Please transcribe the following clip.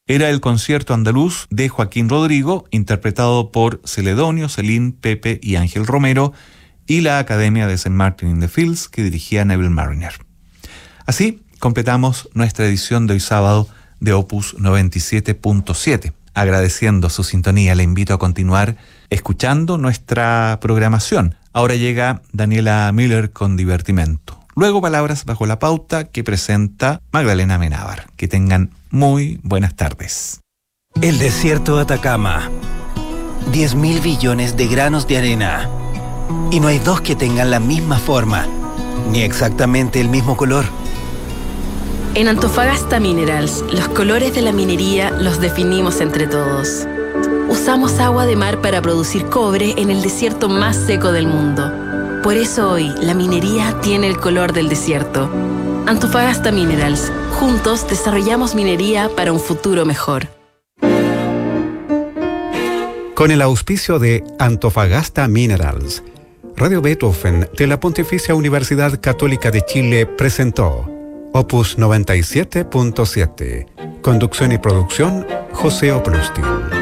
Era el concierto andaluz de Joaquín Rodrigo, interpretado por Celedonio, Celín, Pepe y Ángel Romero, y la Academia de St. Martin in the Fields, que dirigía Neville Marriner. Así completamos nuestra edición de hoy sábado de Opus 97.7. Agradeciendo su sintonía, le invito a continuar escuchando nuestra programación. Ahora llega Daniela Miller con Divertimento. Luego Palabras bajo la pauta que presenta Magdalena Amenábar. Que tengan muy buenas tardes. El desierto de Atacama. 10.000 billones de granos de arena. Y no hay dos que tengan la misma forma, ni exactamente el mismo color. En Antofagasta Minerals, los colores de la minería los definimos entre todos. Usamos agua de mar para producir cobre en el desierto más seco del mundo. Por eso hoy, la minería tiene el color del desierto. Antofagasta Minerals. Juntos desarrollamos minería para un futuro mejor. Con el auspicio de Antofagasta Minerals, Radio Beethoven de la Pontificia Universidad Católica de Chile presentó Opus 97.7. Conducción y producción, José Oprustin.